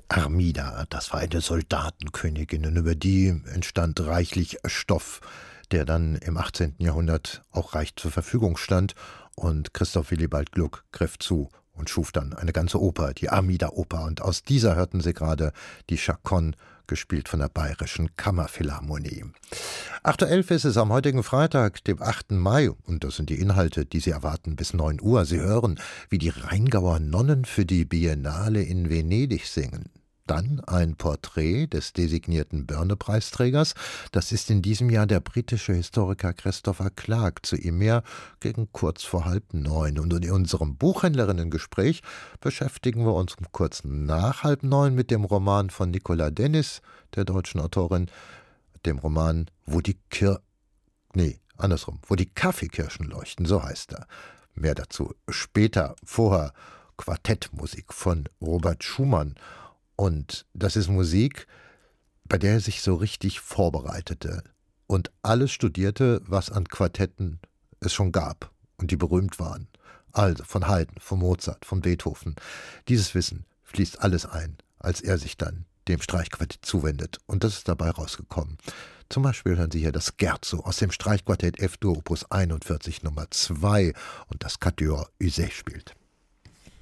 Armida, das war eine Soldatenkönigin und über die entstand reichlich Stoff, der dann im 18. Jahrhundert auch reich zur Verfügung stand, und Christoph Willibald Gluck griff zu und schuf dann eine ganze Oper, die Armida-Oper, und aus dieser hörten Sie gerade die Chaconne, gespielt von der Bayerischen Kammerphilharmonie. 8:11 Uhr ist es am heutigen Freitag, dem 8. Mai, und das sind die Inhalte, die Sie erwarten bis 9 Uhr. Sie hören, wie die Rheingauer Nonnen für die Biennale in Venedig singen. Dann ein Porträt des designierten Börne-Preisträgers. Das ist in diesem Jahr der britische Historiker Christopher Clark. Zu ihm mehr gegen kurz vor 8:30. Und in unserem Buchhändlerinnen-Gespräch beschäftigen wir uns kurz nach 8:30 mit dem Roman von Nicola Dennis, der deutschen Autorin, dem Roman Wo die Kaffeekirschen leuchten, so heißt er. Mehr dazu später. Vorher Quartettmusik von Robert Schumann. Und das ist Musik, bei der er sich so richtig vorbereitete und alles studierte, was an Quartetten es schon gab und die berühmt waren. Also von Haydn, von Mozart, von Beethoven. Dieses Wissen fließt alles ein, als er sich dann dem Streichquartett zuwendet. Und das ist dabei rausgekommen. Zum Beispiel hören Sie hier das Scherzo aus dem Streichquartett F-Dur Opus 41 Nummer 2, und das Quatuor Uzet spielt.